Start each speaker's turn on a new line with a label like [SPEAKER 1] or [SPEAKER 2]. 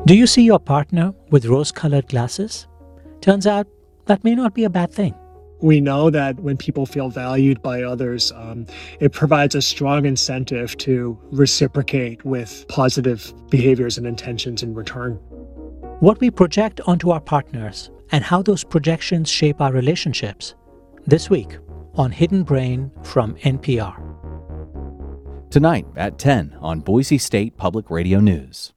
[SPEAKER 1] Do you see your partner with rose-colored glasses? Turns out that may not be a bad thing.
[SPEAKER 2] We know that when people feel valued by others, it provides a strong incentive to reciprocate with positive behaviors and intentions in return.
[SPEAKER 1] What we project onto our partners and how those projections shape our relationships. This week on Hidden Brain from NPR.
[SPEAKER 3] Tonight at 10 on Boise State Public Radio News.